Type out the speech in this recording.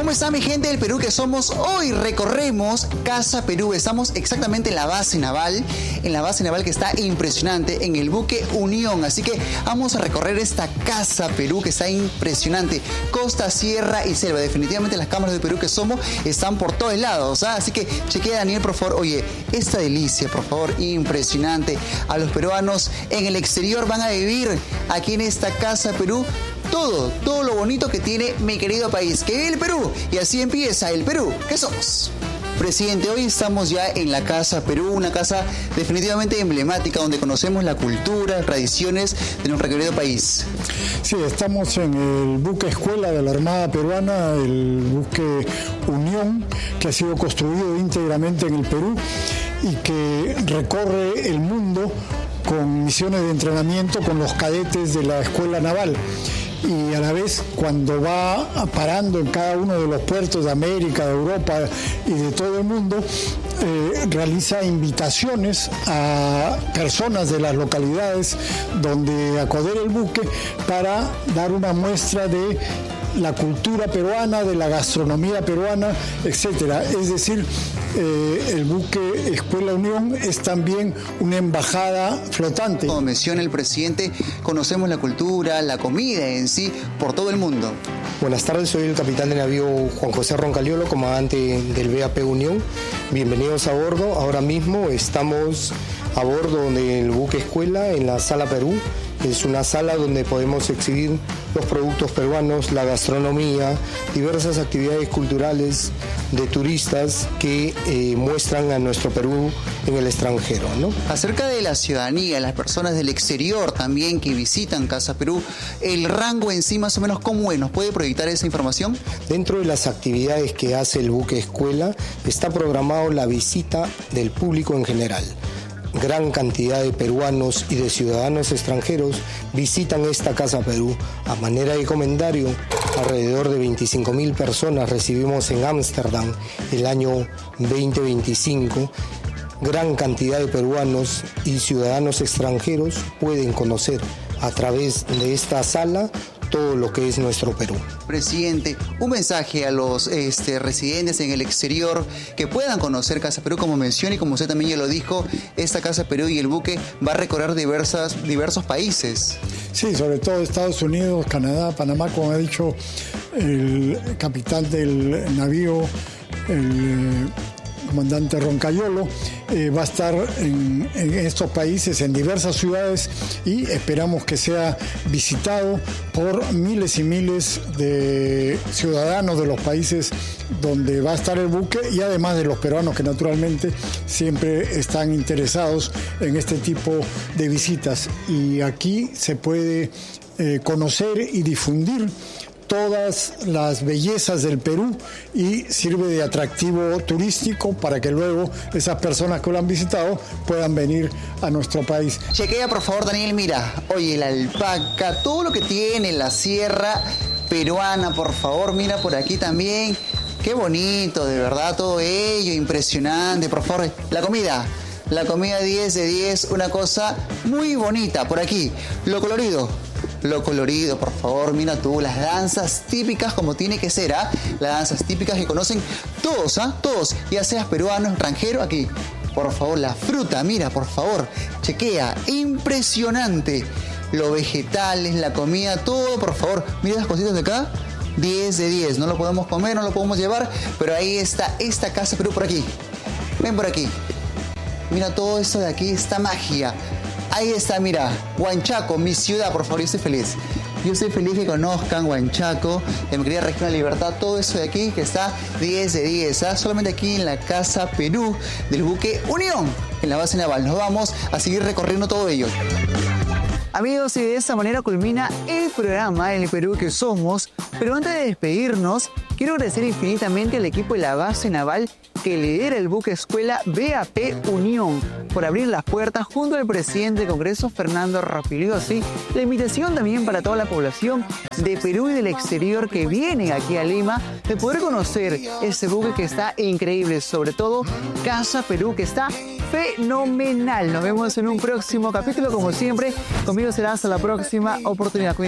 ¿Cómo está mi gente del Perú que somos? Hoy recorremos Casa Perú. Estamos exactamente en la base naval que está impresionante, en el buque Unión. Así que vamos a recorrer esta Casa Perú que está impresionante. Costa, sierra y selva. Definitivamente las cámaras de Perú que somos están por todos lados, ¿ah? Así que chequea, Daniel, por favor. Oye, esta delicia, por favor, impresionante. A los peruanos en el exterior van a vivir aquí en esta Casa Perú todo lo bonito que tiene mi querido país, que es el Perú. Y así empieza el Perú que somos. Presidente, hoy estamos ya en la Casa Perú, una casa definitivamente emblemática donde conocemos la cultura, tradiciones de nuestro querido país. Sí, estamos en el buque escuela de la Armada Peruana, el buque Unión, que ha sido construido íntegramente en el Perú y que recorre el mundo con misiones de entrenamiento con los cadetes de la Escuela Naval. Y a la vez, cuando va parando en cada uno de los puertos de América, de Europa y de todo el mundo, realiza invitaciones a personas de las localidades donde acoger el buque para dar una muestra de la cultura peruana, de la gastronomía peruana, etcétera. Es decir, el buque Escuela Unión es también una embajada flotante. Como menciona el presidente, conocemos la cultura, la comida en sí, por todo el mundo. Buenas tardes, soy el capitán de navío Juan José Roncaliolo, comandante del BAP Unión. Bienvenidos a bordo. Ahora mismo estamos a bordo del buque Escuela en la Sala Perú. Es una sala donde podemos exhibir los productos peruanos, la gastronomía, diversas actividades culturales de turistas que muestran a nuestro Perú en el extranjero, ¿no? Acerca de la ciudadanía, las personas del exterior también que visitan Casa Perú, el rango en sí más o menos cómo es, ¿nos puede proyectar esa información? Dentro de las actividades que hace el buque escuela está programado la visita del público en general. Gran cantidad de peruanos y de ciudadanos extranjeros visitan esta Casa Perú. A manera de comentario, alrededor de 25.000 personas recibimos en Ámsterdam el año 2025. Gran cantidad de peruanos y ciudadanos extranjeros pueden conocer a través de esta sala todo lo que es nuestro Perú. Presidente, un mensaje a los residentes en el exterior que puedan conocer Casa Perú, como menciona y como usted también ya lo dijo, esta Casa Perú y el buque va a recorrer diversos países. Sí, sobre todo Estados Unidos, Canadá, Panamá, como ha dicho el capitán del navío, el comandante Roncaliolo, va a estar en estos países, en diversas ciudades, y esperamos que sea visitado por miles y miles de ciudadanos de los países donde va a estar el buque, y además de los peruanos que naturalmente siempre están interesados en este tipo de visitas. Y aquí se puede conocer y difundir todas las bellezas del Perú y sirve de atractivo turístico para que luego esas personas que lo han visitado puedan venir a nuestro país. Chequea por favor, Daniel, mira, oye, la alpaca, todo lo que tiene la sierra peruana, por favor, mira por aquí también, qué bonito, de verdad, todo ello, impresionante, por favor, la comida 10 de 10, una cosa muy bonita, por aquí, lo colorido, por favor, mira tú, las danzas típicas como tiene que ser, ¿ah? Las danzas típicas que conocen todos, ¿ah? Todos, ya seas peruano, extranjero, aquí, por favor, la fruta, mira, por favor, chequea, impresionante, los vegetales, la comida, todo, por favor, mira las cositas de acá, 10 de 10, no lo podemos comer, no lo podemos llevar, pero ahí está esta Casa Perú por aquí, ven por aquí, mira todo esto de aquí, esta magia. Ahí está, mira, Huanchaco, mi ciudad, por favor, yo estoy feliz. Yo estoy feliz que conozcan Huanchaco, de mi querida región de Libertad, todo eso de aquí que está 10 de 10, ¿ah? Solamente aquí en la Casa Perú del buque Unión, en la base naval. Nos vamos a seguir recorriendo todo ello. Amigos, y de esta manera culmina el programa El Perú que somos. Pero antes de despedirnos, quiero agradecer infinitamente al equipo de la base naval que lidera el buque escuela BAP Unión por abrir las puertas junto al presidente del Congreso, Fernando Raffiliosi. La invitación también para toda la población de Perú y del exterior que vienen aquí a Lima de poder conocer este buque que está increíble, sobre todo Casa Perú, que está fenomenal. Nos vemos en un próximo capítulo, como siempre. Conmigo será hasta la próxima oportunidad.